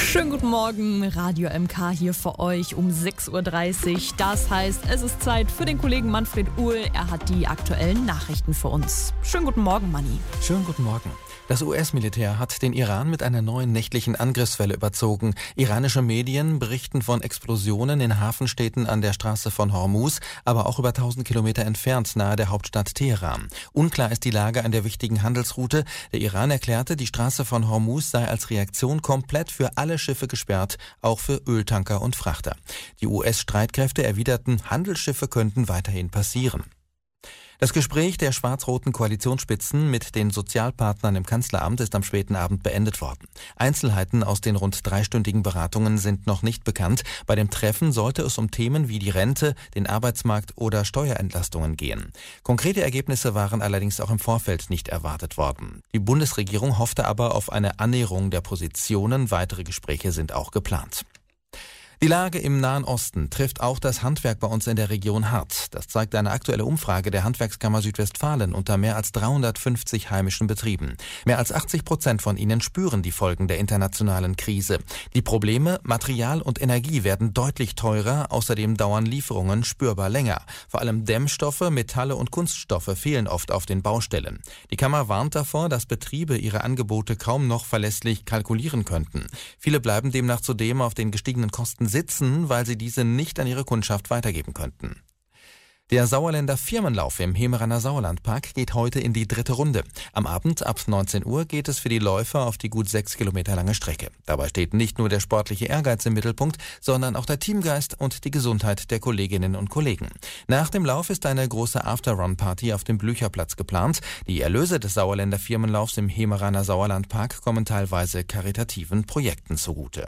Schönen guten Morgen, Radio MK hier für euch um 6.30 Uhr. Das heißt, es ist Zeit für den Kollegen Manfred Uhl. Er hat die aktuellen Nachrichten für uns. Schönen guten Morgen, Manni. Schönen guten Morgen. Das US-Militär hat den Iran mit einer neuen nächtlichen Angriffswelle überzogen. Iranische Medien berichten von Explosionen in Hafenstädten an der Straße von Hormuz, aber auch über 1000 Kilometer entfernt nahe der Hauptstadt Teheran. Unklar ist die Lage an der wichtigen Handelsroute. Der Iran erklärte, die Straße von Hormuz sei als Reaktion komplett für alle Schiffe gesperrt, auch für Öltanker und Frachter. Die US-Streitkräfte erwiderten, Handelsschiffe könnten weiterhin passieren. Das Gespräch der schwarz-roten Koalitionsspitzen mit den Sozialpartnern im Kanzleramt ist am späten Abend beendet worden. Einzelheiten aus den rund 3-stündigen Beratungen sind noch nicht bekannt. Bei dem Treffen sollte es um Themen wie die Rente, den Arbeitsmarkt oder Steuerentlastungen gehen. Konkrete Ergebnisse waren allerdings auch im Vorfeld nicht erwartet worden. Die Bundesregierung hoffte aber auf eine Annäherung der Positionen. Weitere Gespräche sind auch geplant. Die Lage im Nahen Osten trifft auch das Handwerk bei uns in der Region hart. Das zeigt eine aktuelle Umfrage der Handwerkskammer Südwestfalen unter mehr als 350 heimischen Betrieben. Mehr als 80% von ihnen spüren die Folgen der internationalen Krise. Die Probleme, Material und Energie werden deutlich teurer, außerdem dauern Lieferungen spürbar länger. Vor allem Dämmstoffe, Metalle und Kunststoffe fehlen oft auf den Baustellen. Die Kammer warnt davor, dass Betriebe ihre Angebote kaum noch verlässlich kalkulieren könnten. Viele bleiben demnach zudem auf den gestiegenen Kosten sitzen, weil sie diese nicht an ihre Kundschaft weitergeben könnten. Der Sauerländer Firmenlauf im Hemeraner Sauerlandpark geht heute in die 3. Runde. Am Abend ab 19 Uhr geht es für die Läufer auf die gut 6 Kilometer lange Strecke. Dabei steht nicht nur der sportliche Ehrgeiz im Mittelpunkt, sondern auch der Teamgeist und die Gesundheit der Kolleginnen und Kollegen. Nach dem Lauf ist eine große After-Run-Party auf dem Blücherplatz geplant. Die Erlöse des Sauerländer Firmenlaufs im Hemeraner Sauerlandpark kommen teilweise karitativen Projekten zugute.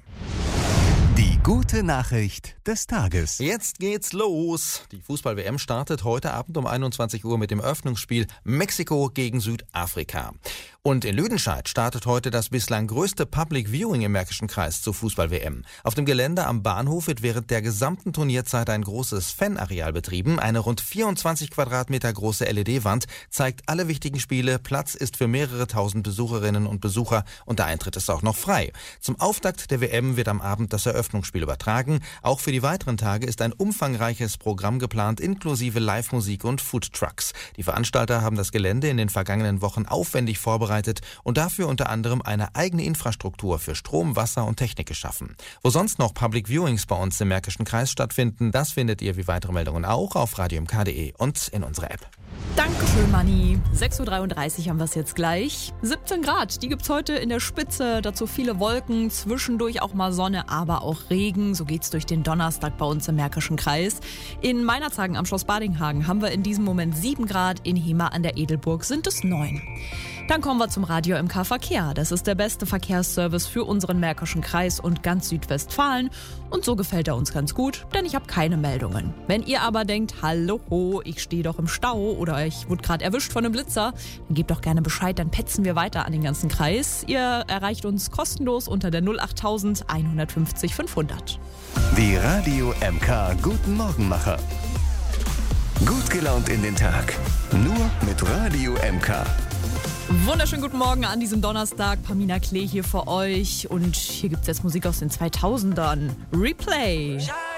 Die gute Nachricht des Tages. Jetzt geht's los. Die Fußball-WM startet heute Abend um 21 Uhr mit dem Eröffnungsspiel Mexiko gegen Südafrika. Und in Lüdenscheid startet heute das bislang größte Public Viewing im Märkischen Kreis zur Fußball-WM. Auf dem Gelände am Bahnhof wird während der gesamten Turnierzeit ein großes Fanareal betrieben. Eine rund 24 Quadratmeter große LED-Wand zeigt alle wichtigen Spiele. Platz ist für mehrere tausend Besucherinnen und Besucher und der Eintritt ist auch noch frei. Zum Auftakt der WM wird am Abend das Eröffnungsspiel übertragen. Auch für die weiteren Tage ist ein umfangreiches Programm geplant, inklusive Live-Musik und Foodtrucks. Die Veranstalter haben das Gelände in den vergangenen Wochen aufwendig vorbereitet und dafür unter anderem eine eigene Infrastruktur für Strom, Wasser und Technik geschaffen. Wo sonst noch Public Viewings bei uns im Märkischen Kreis stattfinden, das findet ihr wie weitere Meldungen auch auf radiomk.de und in unserer App. Dankeschön, Manni. 6.33 Uhr haben wir es jetzt gleich. 17 Grad, die gibt's heute in der Spitze. Dazu viele Wolken, zwischendurch auch mal Sonne, aber auch Regen. So geht's durch den Donnerstag bei uns im Märkischen Kreis. In Meinerzhagen am Schloss Badinghagen haben wir in diesem Moment 7 Grad. In Hema an der Edelburg sind es 9. Dann kommen wir zum Radio MK Verkehr. Das ist der beste Verkehrsservice für unseren Märkischen Kreis und ganz Südwestfalen. Und so gefällt er uns ganz gut, denn ich habe keine Meldungen. Wenn ihr aber denkt, hallo, ich stehe doch im Stau oder ich wurde gerade erwischt von einem Blitzer, dann gebt doch gerne Bescheid, dann petzen wir weiter an den ganzen Kreis. Ihr erreicht uns kostenlos unter der 08000 150 500. Die Radio MK Guten Morgenmacher. Gut gelaunt in den Tag. Nur mit Radio MK. Wunderschönen guten Morgen an diesem Donnerstag. Pamina Klee hier für euch. Und hier gibt es jetzt Musik aus den 2000ern. Replay.